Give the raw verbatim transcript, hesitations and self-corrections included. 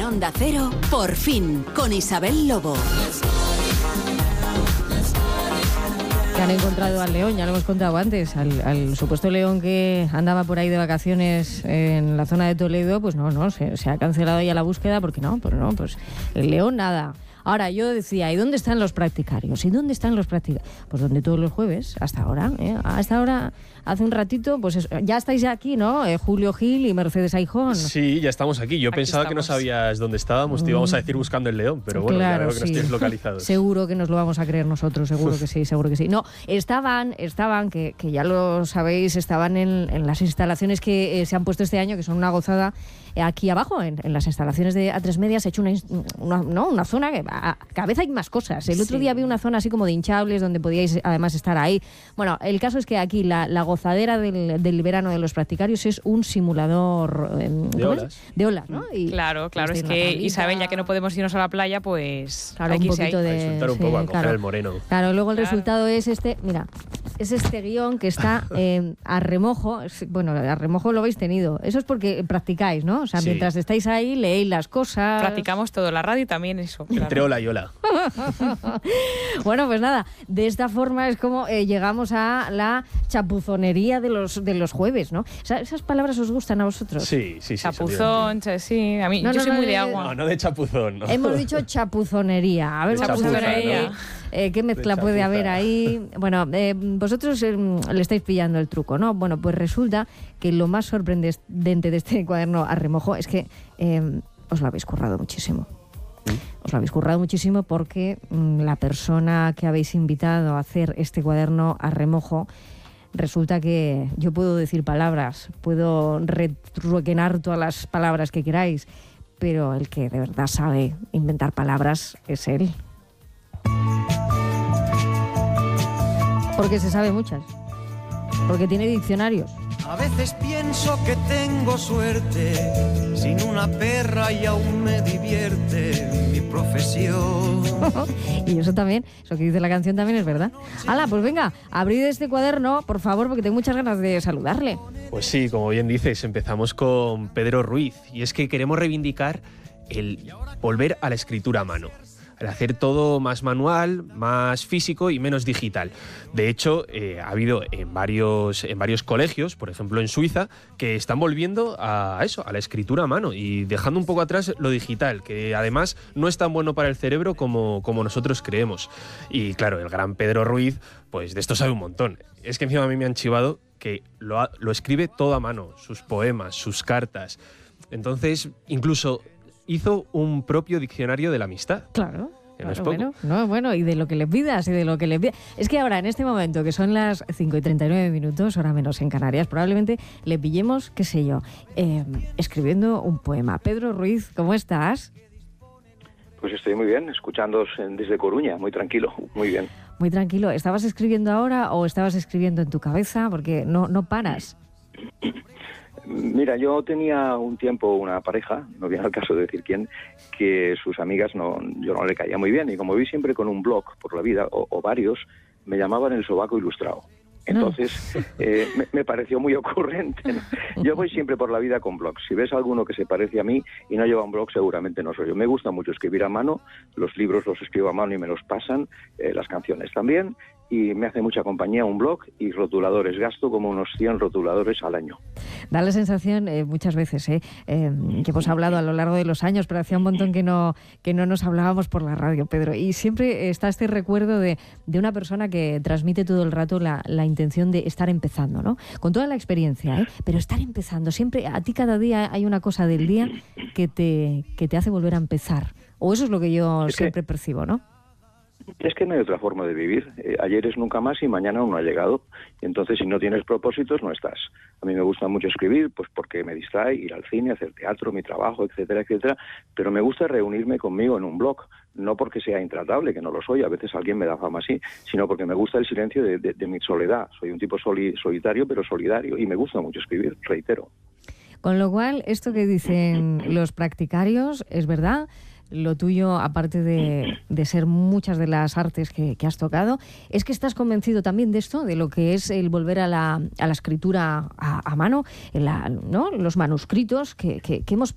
Onda Cero, Por fin, con Isabel Lobo. Que han encontrado al león, ya lo hemos contado antes, al, al supuesto león que andaba por ahí de vacaciones en la zona de Toledo. Pues no, no, se, se ha cancelado ya la búsqueda porque no, pues no, pues el león nada. Ahora, yo decía, ¿y dónde están los practicarios? ¿Y dónde están los practicarios? Pues donde todos los jueves, hasta ahora, ¿eh? Hasta ahora, hace un ratito, pues eso, ya estáis aquí, ¿no? Eh, Julio Gil y Mercedes Aijón. Sí, ya estamos aquí. Yo aquí pensaba estamos. que no sabías dónde estábamos, te íbamos a decir buscando el león, pero bueno, Claro, ya veo que sí. no estáis localizados. Seguro que nos lo vamos a creer nosotros, seguro que sí, seguro que sí. No, estaban, estaban, que, que ya lo sabéis, estaban en, en las instalaciones que eh, se han puesto este año, que son una gozada, eh, aquí abajo, en, en las instalaciones de A tres Media, se ha hecho una, una, ¿no? una zona que a, cada vez hay más cosas. El otro Sí. día había una zona así como de hinchables donde podíais además estar ahí. Bueno, el caso es que aquí la, la gozadera del, del verano de los practicarios es un simulador eh, De ¿cómo es? olas. De olas, ¿no? Y Claro, claro, es estáis en la que tablita. Isabel, ya que no podemos irnos a la playa, pues Claro, aquí un sí hay. poquito A de... disfrutar un sí, poco, a coger claro. el moreno. Claro, luego el Claro. resultado es este, mira, es este guión que está eh, a remojo. Es- bueno, a remojo lo habéis tenido. Eso es porque practicáis, ¿no? O sea, Sí. mientras estáis ahí, leéis las cosas. Practicamos todo, la radio y también eso. claro. Entre ola y ola. Bueno, pues nada, de esta forma es como eh, llegamos a la chapuzonería de los de los jueves, ¿no? O sea, ¿esas palabras os gustan a vosotros? Sí, sí, sí. son Chapuzón, cha- sí, a mí, No, yo no, soy no, muy de de- agua. No, no de chapuzón, no. Hemos dicho chapuzonería. A ver, vamos a ver ahí, Chapuzonería. eh, qué mezcla De puede chapuza. haber ahí. Bueno, eh, vosotros eh, le estáis pillando el truco, ¿no? Bueno, pues resulta que lo más sorprendente de este cuaderno a remojo es que eh, os lo habéis currado muchísimo. Os lo habéis currado muchísimo porque mm, la persona que habéis invitado a hacer este cuaderno a remojo, resulta que yo puedo decir palabras, puedo retruequenar todas las palabras que queráis, pero el que de verdad sabe inventar palabras es él. Porque se sabe muchas. Porque tiene diccionarios. A veces pienso que tengo suerte, sin una perra y aún me divierte mi profesión. Y eso también, eso que dice la canción también es verdad. Hala, pues venga, abrid este cuaderno, por favor, porque tengo muchas ganas de saludarle. Pues sí, como bien dices, empezamos con Pedro Ruiz. Y es que queremos reivindicar el volver a la escritura a mano. El hacer todo más manual, más físico y menos digital. De hecho, eh, ha habido en varios, en varios colegios, por ejemplo en Suiza, que están volviendo a eso, a la escritura a mano y dejando un poco atrás lo digital, que además no es tan bueno para el cerebro como, como nosotros creemos. Y claro, el gran Pedro Ruiz, pues de esto sabe un montón. Es que encima a mí me han chivado que lo, ha- lo escribe todo a mano, sus poemas, sus cartas. Entonces, incluso hizo un propio diccionario de la amistad. Claro. Que no es Claro, poco. bueno, no, bueno, y de lo que le pidas, y de lo que le pidas. Es que ahora, en este momento, que son las cinco y treinta y nueve minutos, hora menos en Canarias, probablemente le pillemos, qué sé yo, eh, escribiendo un poema. Pedro Ruiz, ¿cómo estás? Pues estoy muy bien, escuchándoos en- desde Coruña, muy tranquilo, muy bien. Muy tranquilo. ¿Estabas escribiendo ahora o estabas escribiendo en tu cabeza? Porque no, no paras. Mira, yo tenía un tiempo una pareja, no viene al caso de decir quién, que sus amigas no, yo no le caía muy bien y como vi siempre con un blog por la vida, o, o varios, me llamaban el sobaco ilustrado. Entonces, eh, me, me pareció muy ocurrente, ¿no? Yo voy siempre por la vida con blogs. Si ves alguno que se parece a mí y no lleva un blog, seguramente no soy yo. Me gusta mucho escribir a mano, los libros los escribo a mano y me los pasan, eh, las canciones también, y me hace mucha compañía un blog y rotuladores. Gasto como unos cien rotuladores al año. Da la sensación, eh, muchas veces, eh, eh, que hemos hablado a lo largo de los años, pero hacía un montón que no, que no nos hablábamos por la radio, Pedro. Y siempre está este recuerdo de, de una persona que transmite todo el rato la, la intención de estar empezando, ¿no? Con toda la experiencia, ¿eh? Pero estar empezando. Siempre, a ti cada día hay una cosa del día que te, que te hace volver a empezar. O eso es lo que yo Es que- siempre percibo, ¿no? Es que no hay otra forma de vivir. Eh, ayer es nunca más y mañana aún no ha llegado. Y entonces, si no tienes propósitos, no estás. A mí me gusta mucho escribir, pues porque me distrae, ir al cine, hacer teatro, mi trabajo, etcétera, etcétera. Pero me gusta reunirme conmigo en un blog. No porque sea intratable, que no lo soy, a veces alguien me da fama así, sino porque me gusta el silencio de, de, de mi soledad. Soy un tipo soli- solitario, pero solidario. Y me gusta mucho escribir, reitero. Con lo cual, esto que dicen los practicarios es verdad. Lo tuyo, aparte de, de ser muchas de las artes que, que has tocado, es que estás convencido también de esto, de lo que es el volver a la, a la escritura a, a mano, en la, ¿no? Los manuscritos que, que, que hemos